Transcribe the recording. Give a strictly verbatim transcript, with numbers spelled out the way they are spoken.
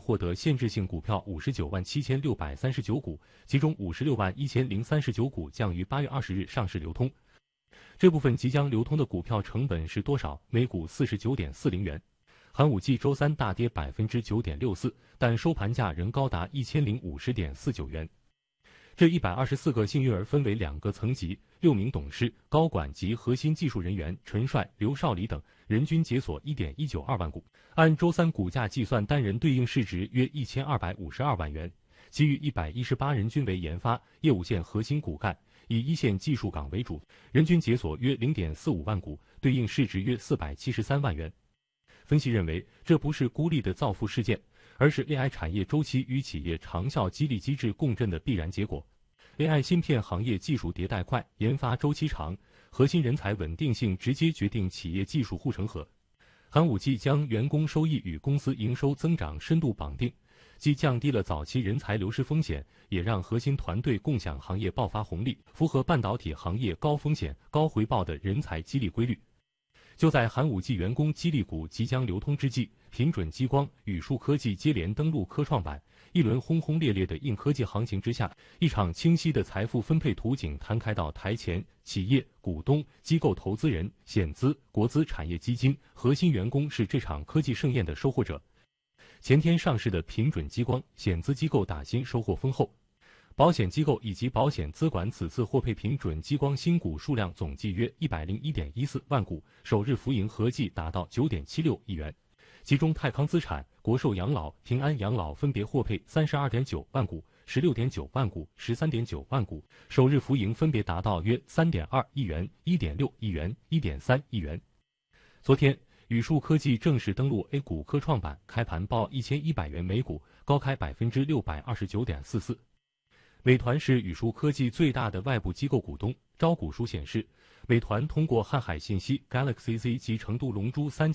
获得限制性股票五十九万七千六百三十九股，其中五十六万一千零三十九股将于八月二十日上市流通。这部分即将流通的股票成本是多少？每股四十九点四零元。寒武纪周三大跌百分之九点六四，但收盘价仍高达一千零五十点四九元。这一百二十四个幸运儿分为两个层级，六名董事、高管及核心技术人员陈帅、刘少礼等，人均解锁一点一九二万股。按周三股价计算，单人对应市值约一千二百五十二万元。其余一百一十八人均为研发、业务线核心骨干，以一线技术岗为主，人均解锁约零点四五万股，对应市值约四百七十三万元。分析认为，这不是孤立的造富事件，而是 A I 产业周期与企业长效激励机制共振的必然结果。A I 芯片行业技术迭代快，研发周期长，核心人才稳定性直接决定企业技术护城河。寒武纪将员工收益与公司营收增长深度绑定，既降低了早期人才流失风险，也让核心团队共享行业爆发红利，符合半导体行业高风险高回报的人才激励规律。就在寒武纪员工激励股即将流通之际，平准激光、宇树科技接连登陆科创板，一轮轰轰烈烈的硬科技行情之下，一场清晰的财富分配图景摊开到台前，企业、股东、机构投资人、险资、国资产业基金、核心员工是这场科技盛宴的收获者。前天上市的平准激光，险资机构打新收获丰厚。保险机构以及保险资管此次获配平准激光新股数量总计约一百零一点一四万股，首日浮盈合计达到九点七六亿元。其中泰康资产、国寿养老、平安养老分别获配三十二点九万股、十六点九万股、十三点九万股，首日浮盈分别达到约三点二亿元、一点六亿元、一点三亿元。昨天，宇树科技正式登陆 A 股科创板，开盘报一千一百元每股，高开百分之六百二十九点四四。美团是宇树科技最大的外部机构股东。招股书显示，美团通过瀚海信息、Galaxy Z 及成都龙珠三